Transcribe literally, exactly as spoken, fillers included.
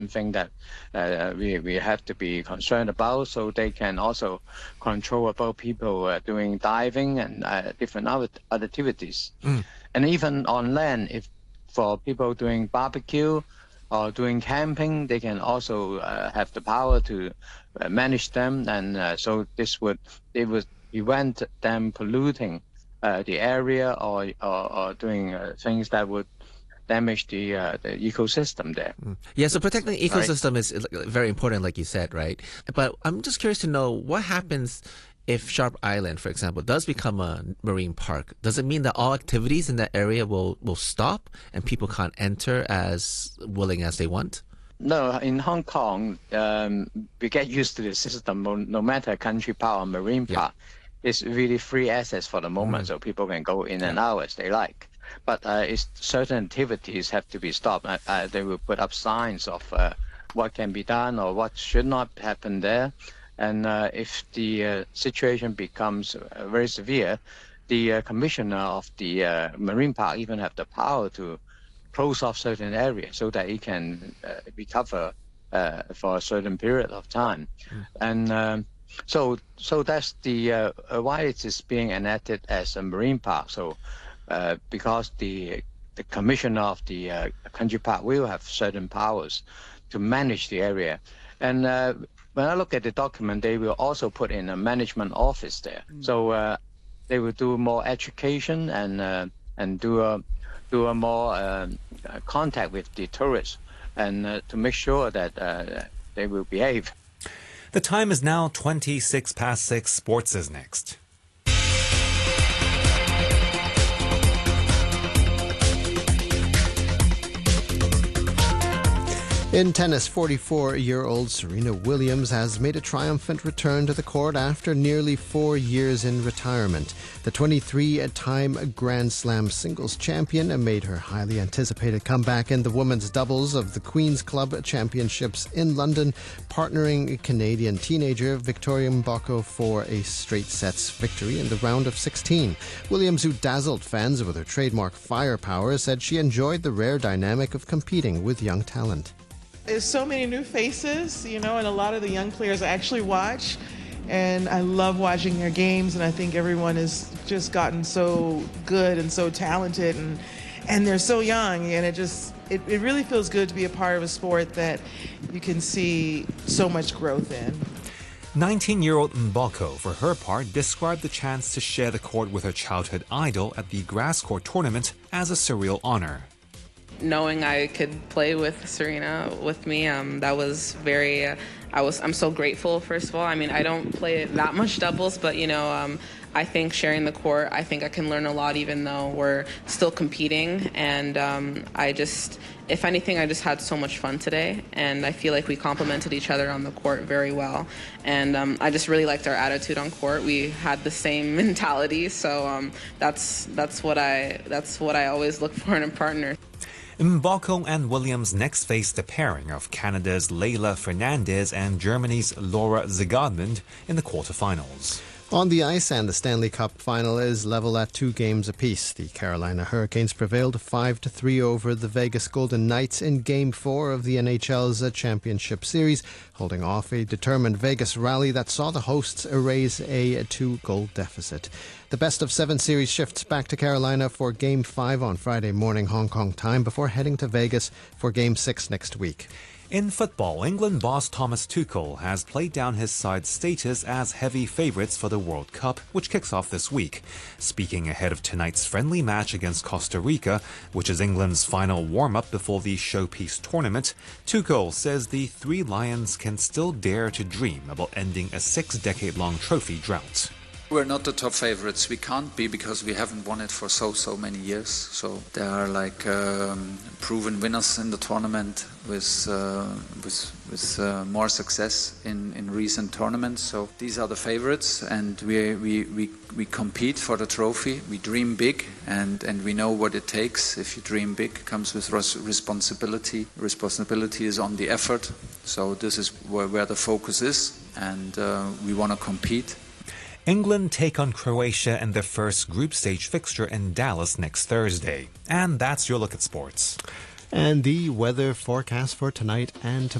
thing that uh, we, we have to be concerned about, so they can also control about people uh, doing diving and uh, different other, other activities. Mm. And even on land, if for people doing barbecue or doing camping, they can also uh, have the power to uh, manage them, and uh, so this would it would prevent them polluting uh, the area or or, or doing uh, things that would damage the uh, the ecosystem there. Mm. Yeah, so protecting the Right. ecosystem is, is very important, like you said, right? But I'm just curious to know what happens if Sharp Island, for example, does become a marine park. Does it mean that all activities in that area will, will stop and people can't enter as willing as they want? No, in Hong Kong, um, we get used to the system. No, no matter country park or marine Yeah. park, it's really free access for the moment, Mm. so people can go in and Yeah. out as they like. But uh, it's, certain activities have to be stopped. Uh, uh, they will put up signs of uh, what can be done or what should not happen there. And uh, if the uh, situation becomes uh, very severe, the uh, commissioner of the uh, marine park even have the power to close off certain areas so that it can uh, recover uh, for a certain period of time. Mm. And um, so so that's the uh, uh, why it is being enacted as a marine park. So uh, because the the commissioner of the uh, country park will have certain powers to manage the area. And uh, when I look at the document, they will also put in a management office there. Mm. So uh, they will do more education and uh, and do a do a more uh, contact with the tourists and uh, to make sure that uh, they will behave. The time is now twenty-six past six. Sports is next. In tennis, forty-four-year-old Serena Williams has made a triumphant return to the court after nearly four years in retirement. The twenty-three-time Grand Slam singles champion made her highly anticipated comeback in the women's doubles of the Queen's Club Championships in London, partnering Canadian teenager Victoria Mboko for a straight sets victory in the round of sixteen. Williams, who dazzled fans with her trademark firepower, said she enjoyed the rare dynamic of competing with young talent. There's so many new faces, you know, and a lot of the young players I actually watch, and I love watching their games, and I think everyone has just gotten so good and so talented, and and they're so young, and it just, it, it really feels good to be a part of a sport that you can see so much growth in. nineteen-year-old Mboko, for her part, described the chance to share the court with her childhood idol at the grass court tournament as a surreal honor. Knowing I could play with Serena with me, um, that was very, uh, I was, I'm so grateful, first of all. I mean, I don't play that much doubles, but, you know, um, I think sharing the court, I think I can learn a lot even though we're still competing. And um, I just, if anything, I just had so much fun today. And I feel like we complemented each other on the court very well. And um, I just really liked our attitude on court. We had the same mentality. So um, that's, that's, what I, that's what I always look for in a partner. Mboko and Williams next face the pairing of Canada's Leylah Fernandez and Germany's Laura Siegemund in the quarterfinals. On the ice, and the Stanley Cup final is level at two games apiece. The Carolina Hurricanes prevailed five to three over the Vegas Golden Knights in Game four of the N H L's Championship Series, holding off a determined Vegas rally that saw the hosts erase a two-goal deficit. The best of seven series shifts back to Carolina for Game five on Friday morning Hong Kong time before heading to Vegas for Game six next week. In football, England boss Thomas Tuchel has played down his side's status as heavy favourites for the World Cup, which kicks off this week. Speaking ahead of tonight's friendly match against Costa Rica, which is England's final warm-up before the showpiece tournament, Tuchel says the Three Lions can still dare to dream about ending a six-decade-long trophy drought. We're not the top favorites. We can't be because we haven't won it for so, so many years. So there are like um, proven winners in the tournament with uh, with, with uh, more success in, in recent tournaments. So these are the favorites, and we, we, we, we compete for the trophy. We dream big, and, and we know what it takes. If you dream big, it comes with res- responsibility. Responsibility is on the effort. So this is where, where the focus is, and uh, we want to compete. England take on Croatia in their first group stage fixture in Dallas next Thursday. And that's your look at sports. And the weather forecast for tonight and tomorrow.